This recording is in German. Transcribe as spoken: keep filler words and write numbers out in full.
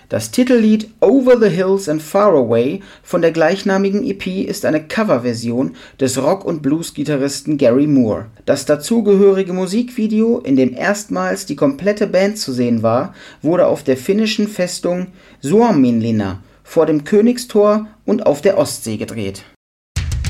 Das Titellied Over the Hills and Far Away von der gleichnamigen E P ist eine Coverversion des Rock- und Blues-Gitarristen Gary Moore. Das dazugehörige Musikvideo, in dem erstmals die komplette Band zu sehen war, wurde auf der finnischen Festung Suomenlinna vor dem Königstor und auf der Ostsee gedreht